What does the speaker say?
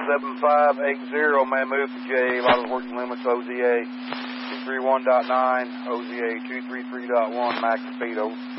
7580, man, move to J, Vital Working Limits, OZA 231.9, OZA 233.1, max speed, over.